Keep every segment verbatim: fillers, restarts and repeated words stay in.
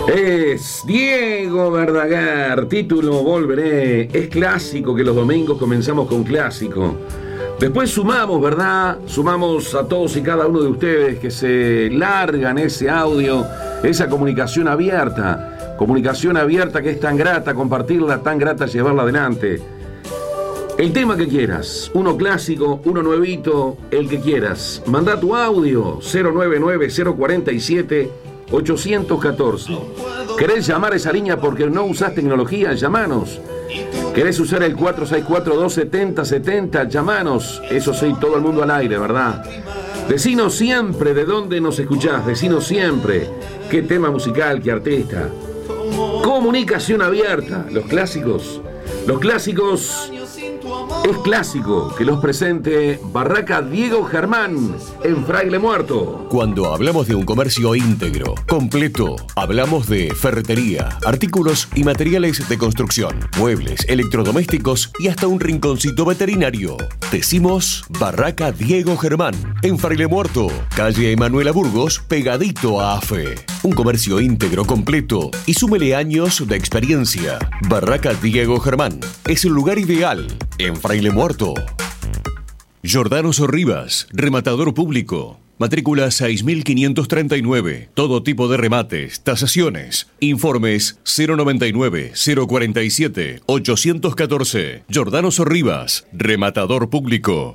Es Diego Verdaguer, título Volveré. Es clásico que los domingos comenzamos con clásico. Después sumamos, ¿verdad? Sumamos a todos y cada uno de ustedes que se largan ese audio, esa comunicación abierta. Comunicación abierta que es tan grata compartirla, tan grata llevarla adelante. El tema que quieras, uno clásico, uno nuevito, el que quieras. Manda tu audio cero nueve nueve cero cuatro siete ocho uno cuatro. ¿Querés llamar a esa línea porque no usás tecnología? Llamanos. ¿Querés usar el cuatro seis cuatro dos siete cero siete cero? Llamanos. Eso sí, todo el mundo al aire, ¿verdad? Decinos siempre de dónde nos escuchás. Decinos siempre qué tema musical, qué artista. Comunicación abierta. Los clásicos. Los clásicos. Es clásico que los presente Barraca Diego Germán en Fraile Muerto. Cuando hablamos de un comercio íntegro, completo, hablamos de ferretería, artículos y materiales de construcción, muebles, electrodomésticos y hasta un rinconcito veterinario. Decimos Barraca Diego Germán en Fraile Muerto, calle Emanuela Burgos, pegadito a AFE. Un comercio íntegro, completo y súmele años de experiencia. Barraca Diego Germán es el lugar ideal en Fraile Muerto. Giordano Sorribas, rematador público. Matrícula seis mil quinientos treinta y nueve. Todo tipo de remates, tasaciones. Informes cero noventa y nueve cero cuarenta y siete ochocientos catorce. Giordano Sorribas, rematador público.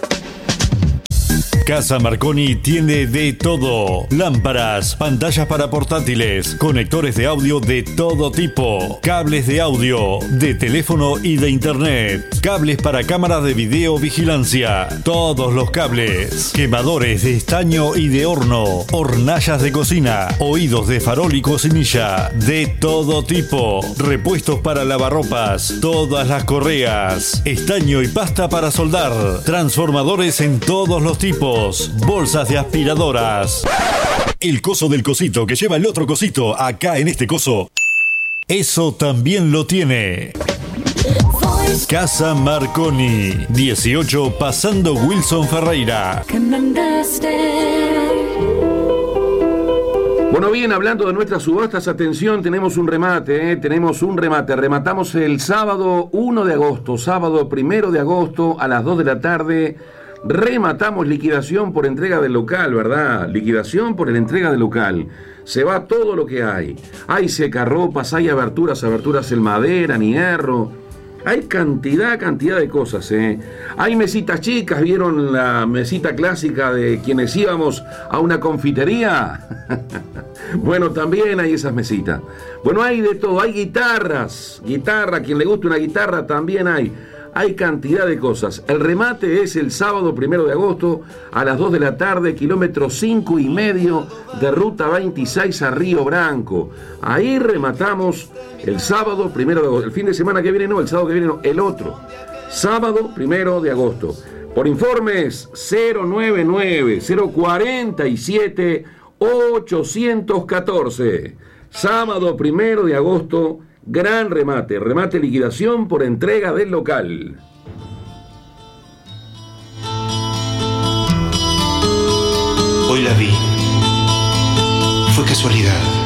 Casa Marconi tiene de todo: lámparas, pantallas para portátiles, conectores de audio de todo tipo, cables de audio, de teléfono y de internet, cables para cámaras de video vigilancia, todos los cables, quemadores de estaño y de horno, hornallas de cocina, oídos de farol y cocinilla, de todo tipo, repuestos para lavarropas, todas las correas, estaño y pasta para soldar, transformadores en todos los tipos, bolsas de aspiradoras. El coso del cosito que lleva el otro cosito acá en este coso, eso también lo tiene. Casa Marconi, dieciocho pasando Wilson Ferreira. Bueno, bien, hablando de nuestras subastas, atención, tenemos un remate, ¿eh? tenemos un remate. Rematamos el sábado uno de agosto, sábado primero de agosto a las dos de la tarde. Rematamos liquidación por entrega del local, ¿verdad? Liquidación por la entrega del local. Se va todo lo que hay. Hay secarropas, hay aberturas, aberturas en madera, en hierro. Hay cantidad, cantidad de cosas, ¿eh? Hay mesitas chicas, ¿vieron la mesita clásica de quienes íbamos a una confitería? Bueno, también hay esas mesitas. Bueno, hay de todo, hay guitarras. Guitarra, quien le guste una guitarra, también hay. Hay cantidad de cosas. El remate es el sábado primero de agosto a las dos de la tarde, kilómetro cinco y medio de ruta veintiséis a Río Branco. Ahí rematamos el sábado primero de agosto. El fin de semana que viene no, el sábado que viene no, el otro. Sábado primero de agosto. Por informes cero nueve nueve cero cuarenta y siete ochocientos catorce. Sábado primero de agosto. Gran remate, remate liquidación por entrega del local. Hoy la vi. Fue casualidad.